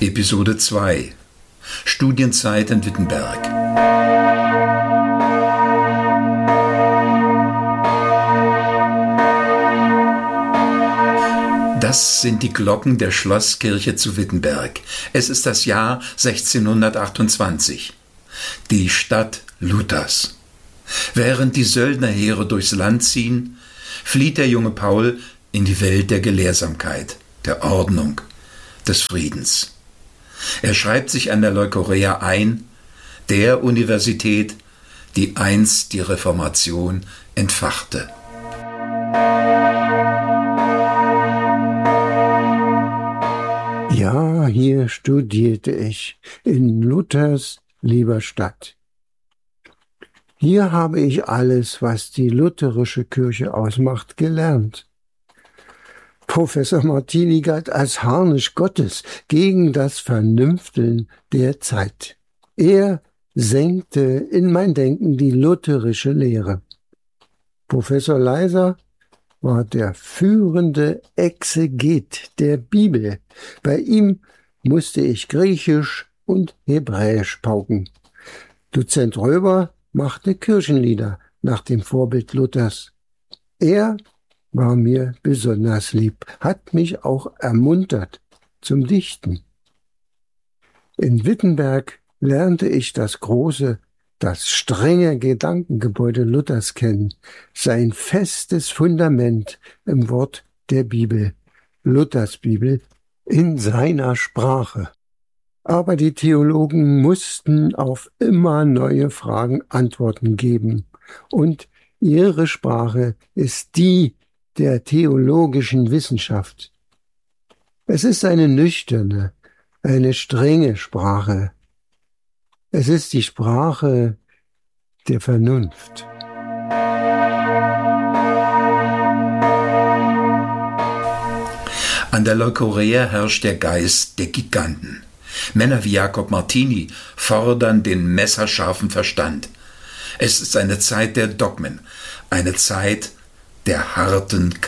Episode 2 Studienzeit in Wittenberg. Das sind die Glocken der Schlosskirche zu Wittenberg. Es ist das Jahr 1628. Die Stadt Luthers. Während die Söldnerheere durchs Land ziehen, flieht der junge Paul in die Welt der Gelehrsamkeit, der Ordnung, des Friedens. Er schreibt sich an der Leukorea ein, der Universität, die einst die Reformation entfachte. Ja, hier studierte ich, in Luthers lieber Stadt. Hier habe ich alles, was die lutherische Kirche ausmacht, gelernt. Professor Martini galt als Harnisch Gottes gegen das Vernünfteln der Zeit. Er senkte in mein Denken die lutherische Lehre. Professor Leiser war der führende Exeget der Bibel. Bei ihm musste ich Griechisch und Hebräisch pauken. Dozent Röber machte Kirchenlieder nach dem Vorbild Luthers. Er war mir besonders lieb, hat mich auch ermuntert zum Dichten. In Wittenberg lernte ich das große, das strenge Gedankengebäude Luthers kennen, sein festes Fundament im Wort der Bibel, Luthers Bibel, in seiner Sprache. Aber die Theologen mussten auf immer neue Fragen Antworten geben, und ihre Sprache ist die der theologischen Wissenschaft. Es ist eine nüchterne, eine strenge Sprache. Es ist die Sprache der Vernunft. An der Leukorea herrscht der Geist der Giganten. Männer wie Jakob Martini fordern den messerscharfen Verstand. Es ist eine Zeit der Dogmen, eine Zeit der harten